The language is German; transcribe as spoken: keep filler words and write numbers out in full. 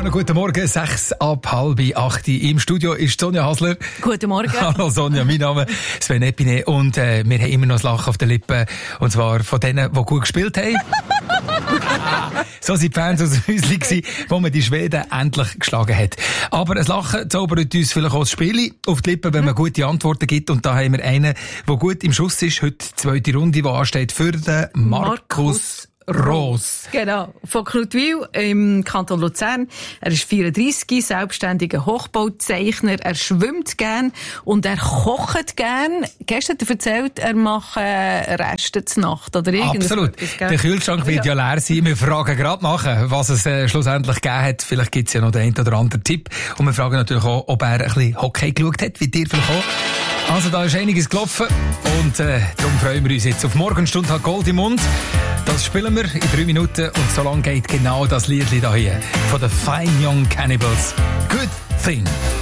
zusammen, guten Morgen, sechs ab halb acht. Im Studio ist Sonja Hasler. Guten Morgen. Hallo Sonja, mein Name ist Sven Epine und äh, wir haben immer noch das Lachen auf den Lippen. Und zwar von denen, die gut gespielt haben. So sind die Fans aus dem Häuschen gewesen, wo man die Schweden endlich geschlagen hat. Aber ein Lachen zaubert uns vielleicht auch das Spiel auf die Lippen, wenn man gute Antworten gibt. Und da haben wir einen, der gut im Schuss ist. Heute die zweite Runde, die ansteht für den Markus Roos. Genau, von Knutwil im Kanton Luzern. Er ist vierunddreissig, selbstständiger Hochbauzeichner. Er schwimmt gern und er kocht gern. Gestern hat er erzählt, er macht äh, Reste zur Nacht oder irgendwas. Absolut. Der Kühlschrank wird ja, ja leer sein. Wir fragen gerade nachher, was es äh, schlussendlich gegeben hat. Vielleicht gibt es ja noch den einen oder anderen Tipp. Und wir fragen natürlich auch, ob er ein bisschen Hockey geschaut hat, wie dir vielleicht auch. Also da ist einiges gelaufen und äh, darum freuen wir uns jetzt auf Morgenstunde hat Gold im Mund. Das spielen wir in drei Minuten und so lange geht genau das Liedli da hier von den Fine Young Cannibals. Good Thing.